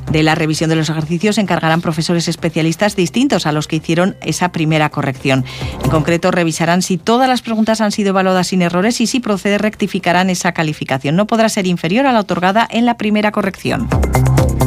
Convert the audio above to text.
De la revisión de los ejercicios se encargarán profesores especialistas distintos a los que hicieron esa primera corrección. En concreto, revisarán si todas las preguntas han sido evaluadas sin errores y si procede rectificarán esa calificación. No podrá ser inferior a la otorgada en la primera corrección.